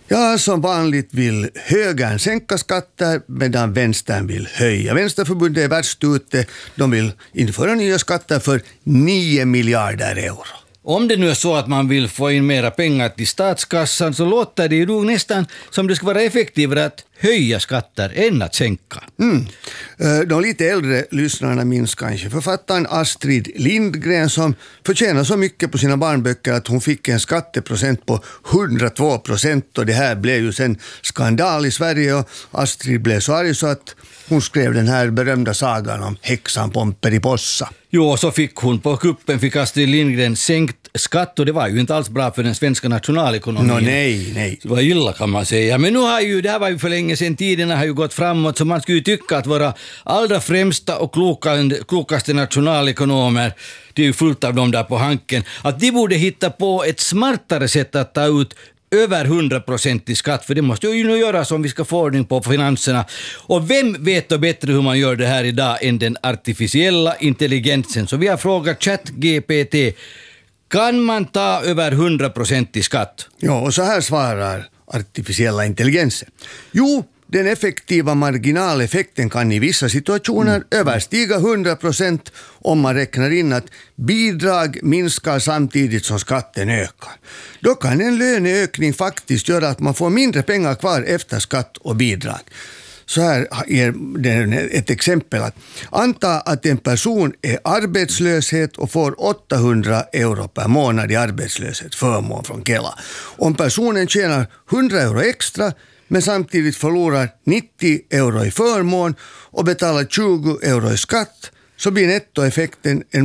Ja, som vanligt vill högern sänka skatter medan vänstern vill höja. Vänsterförbundet är värst ute. De vill införa nya skatter för 9 miljarder euro. Om det nu är så att man vill få in mera pengar till statskassan så låter det ju nog nästan som det ska vara effektivare att höja skatter än att sänka. De lite äldre lyssnarna minns kanske författaren Astrid Lindgren som förtjänar så mycket på sina barnböcker att hon fick en skatteprocent på 102% och det här blev ju sen skandal i Sverige och Astrid blev så arg så att hon skrev den här berömda sagan om häxan Pomperipossa. Jo, så fick hon på kuppen, fick Astrid Lindgren sänkt skatt och det var ju inte alls bra för den svenska nationalekonomin. Nej. Det var illa kan man säga. Men nu har ju, det här var ju för länge sedan, tiderna har ju gått framåt så man skulle ju tycka att våra allra främsta och klokaste nationalekonomer, det är ju fullt av dem där på hanken, att de borde hitta på ett smartare sätt att ta ut över 100% i skatt, för det måste ju nu göras om vi ska få ordning på finanserna. Och vem vet då bättre hur man gör det här idag än den artificiella intelligensen? Så vi har frågat ChatGPT, kan man ta över 100% i skatt? Ja, och så här svarar artificiella intelligensen. Jo, den effektiva marginaleffekten kan i vissa situationer överstiga 100% om man räknar in att bidrag minskar samtidigt som skatten ökar. Då kan en löneökning faktiskt göra att man får mindre pengar kvar efter skatt och bidrag. Så här är det ett exempel. Att anta att en person är arbetslöshet och får 800 euro per månad i arbetslöshetsförmån från Kela. Om personen tjänar 100 euro extra men samtidigt förlorar 90 euro i förmån och betalar 20 euro i skatt så blir nettoeffekten en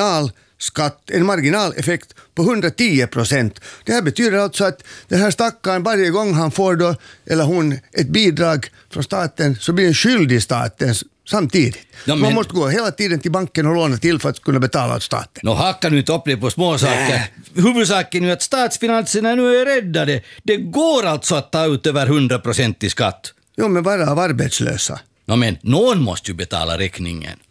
marginaleffekt på 110%. Det här betyder alltså att den här stackaren varje gång han får då, eller hon ett bidrag från staten så blir en skyldig staten samtidigt. Ja, man måste gå hela tiden till banken och låna till för att kunna betala åt staten. Hacka nu inte upp det på små saker. Huvudsaken är att statsfinanserna nu är räddade. Det går alltså att ta ut över 100% i skatt. Jo, men bara av arbetslösa. Men någon måste ju betala räkningen.